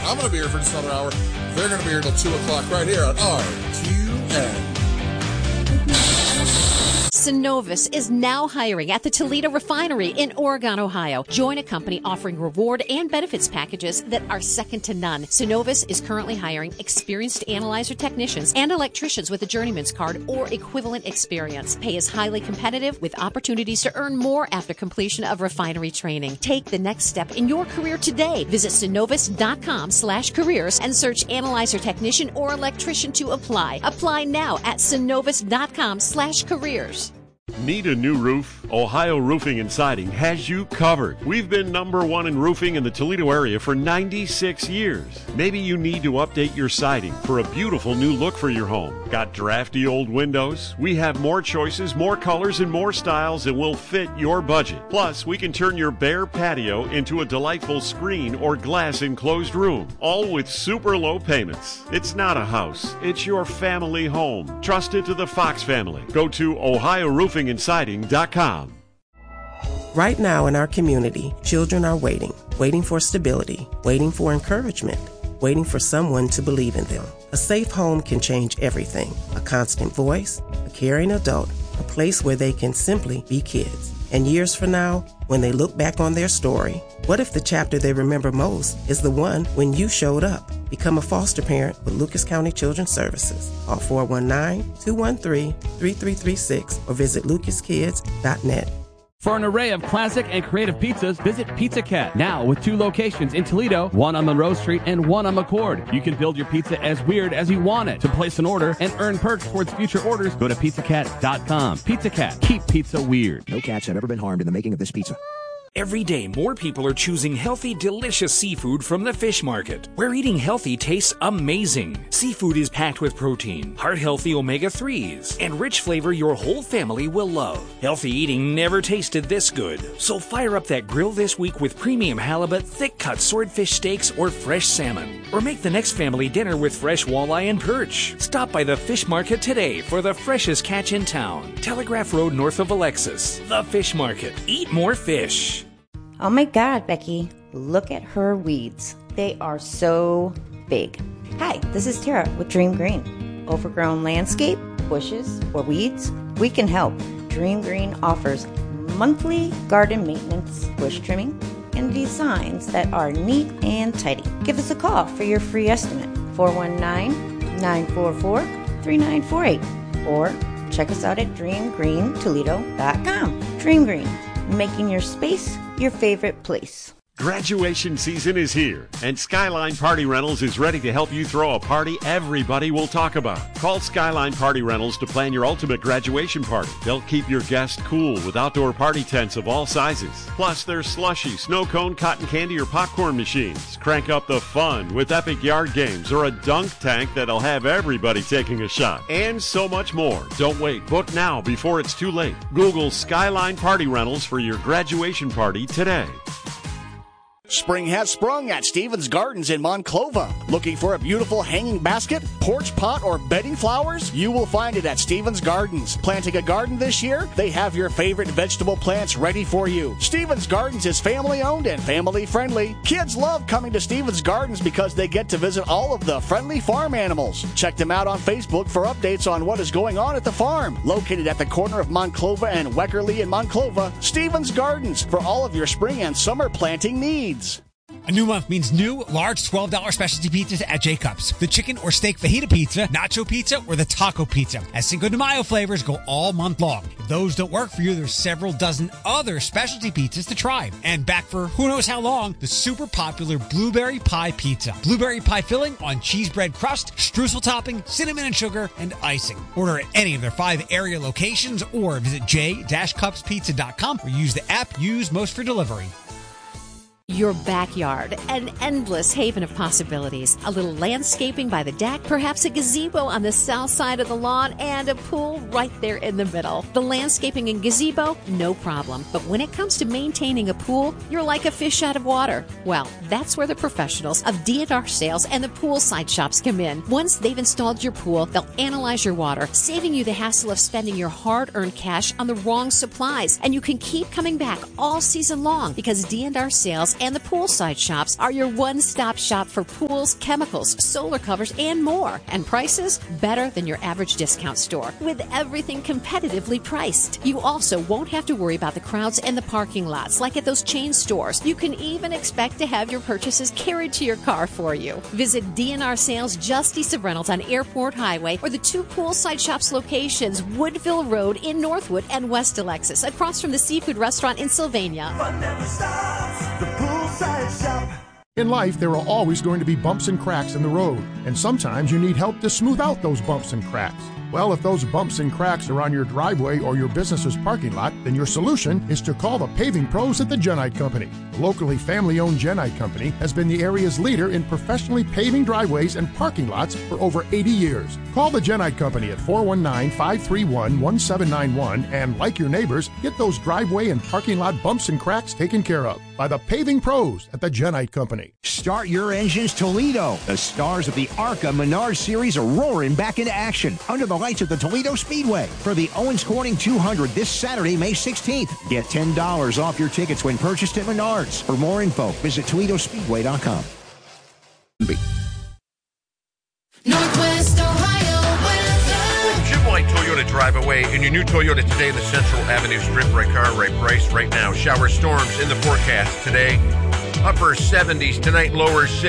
I'm going to be here for just another hour. They're going to be here till 2 o'clock right here on RQN. Synovus is now hiring at the Toledo Refinery in Oregon, Ohio. Join a company offering reward and benefits packages that are second to none. Synovus is currently hiring experienced analyzer technicians and electricians with a journeyman's card or equivalent experience. Pay is highly competitive with opportunities to earn more after completion of refinery training. Take the next step in your career today. Visit synovus.com/careers and search analyzer technician or electrician to apply. Apply now at synovus.com/careers. Need a new roof? Ohio Roofing and Siding has you covered. We've been #1 in roofing in the Toledo area for 96 years. Maybe you need to update your siding for a beautiful new look for your home. Got drafty old windows? We have more choices, more colors, and more styles that will fit your budget. Plus, we can turn your bare patio into a delightful screen or glass enclosed room, all with super low payments. It's not a house. It's your family home. Trust it to the Fox family. Go to OhioRoofingandSiding.com. Right now in our community, children are waiting for stability, waiting for encouragement, waiting for someone to believe in them. A safe home can change everything. A constant voice, a caring adult, a place where they can simply be kids. And years from now, when they look back on their story, what if the chapter they remember most is the one when you showed up? Become a foster parent with Lucas County Children's Services. Call 419-213-3336 or visit lucaskids.net. For an array of classic and creative pizzas, visit Pizza Cat. Now with 2 locations in Toledo, one on Monroe Street and one on McCord. You can build your pizza as weird as you want it. To place an order and earn perks towards future orders, go to pizzacat.com. Pizza Cat. Keep pizza weird. No cats have ever been harmed in the making of this pizza. Every day, more people are choosing healthy, delicious seafood from the fish market, where eating healthy tastes amazing. Seafood is packed with protein, heart-healthy omega-3s, and rich flavor your whole family will love. Healthy eating never tasted this good. So fire up that grill this week with premium halibut, thick-cut swordfish steaks, or fresh salmon. Or make the next family dinner with fresh walleye and perch. Stop by the fish market today for the freshest catch in town. Telegraph Road north of Alexis. The Fish Market. Eat more fish. Oh my God, Becky, look at her weeds. They are so big. Hi, this is Tara with Dream Green. Overgrown landscape, bushes, or weeds? We can help. Dream Green offers monthly garden maintenance, bush trimming, and designs that are neat and tidy. Give us a call for your free estimate, 419-944-3948, or check us out at dreamgreentoledo.com. Dream Green, making your space your favorite place. Graduation season is here, and Skyline Party Rentals is ready to help you throw a party everybody will talk about. Call Skyline Party Rentals to plan your ultimate graduation party. They'll keep your guests cool with outdoor party tents of all sizes. Plus, there's slushy, snow cone, cotton candy, or popcorn machines. Crank up the fun with epic yard games or a dunk tank that'll have everybody taking a shot. And so much more. Don't wait. Book now before it's too late. Google Skyline Party Rentals for your graduation party today. Spring has sprung at Stevens Gardens in Monclova. Looking for a beautiful hanging basket, porch pot, or bedding flowers? You will find it at Stevens Gardens. Planting a garden this year? They have your favorite vegetable plants ready for you. Stevens Gardens is family-owned and family-friendly. Kids love coming to Stevens Gardens because they get to visit all of the friendly farm animals. Check them out on Facebook for updates on what is going on at the farm. Located at the corner of Monclova and Weckerly in Monclova, Stevens Gardens for all of your spring and summer planting needs. A new month means new, large $12 specialty pizzas at Jacob's. The chicken or steak fajita pizza, nacho pizza, or the taco pizza. As Cinco de Mayo flavors go all month long. If those don't work for you, there's several dozen other specialty pizzas to try. And back for who knows how long, the super popular blueberry pie pizza. Blueberry pie filling on cheese bread crust, streusel topping, cinnamon and sugar, and icing. Order at any of their 5 area locations or visit j-cupspizza.com or use the app used most for delivery. Your backyard, an endless haven of possibilities. A little landscaping by the deck, perhaps a gazebo on the south side of the lawn, and a pool right there in the middle. The landscaping and gazebo, no problem. But when it comes to maintaining a pool, you're like a fish out of water. Well, that's where the professionals of D&R Sales and the poolside shops come in. Once they've installed your pool, they'll analyze your water, saving you the hassle of spending your hard-earned cash on the wrong supplies. And you can keep coming back all season long because D&R Sales and and the Poolside Shops are your one-stop shop for pools, chemicals, solar covers, and more. And prices better than your average discount store, with everything competitively priced. You also won't have to worry about the crowds and the parking lots like at those chain stores. You can even expect to have your purchases carried to your car for you. Visit DNR Sales just east of Reynolds on Airport Highway, or the two Poolside Shops locations, Woodville Road in Northwood and West Alexis, across from the seafood restaurant in Sylvania. Fun never stops. The Poolside Shop. In life, there are always going to be bumps and cracks in the road, and sometimes you need help to smooth out those bumps and cracks. Well, if those bumps and cracks are on your driveway or your business's parking lot, then your solution is to call the paving pros at the Genite Company. The locally family-owned Genite Company has been the area's leader in professionally paving driveways and parking lots for over 80 years. Call the Genite Company at 419-531-1791 and, like your neighbors, get those driveway and parking lot bumps and cracks taken care of by the paving pros at the Genite Company. Start your engines, Toledo. The stars of the ARCA Menard Series are roaring back into action under the lights of the Toledo Speedway for the Owens Corning 200 this Saturday, May 16th. Get $10 off your tickets when purchased at Menards. For more info, visit ToledoSpeedway.com. Northwest Ohio weather. From Jim White Toyota Drive Away in your new Toyota today in the Central Avenue Strip. Right car, right price right now. Shower storms in the forecast today. Upper 70s tonight, lower 60s.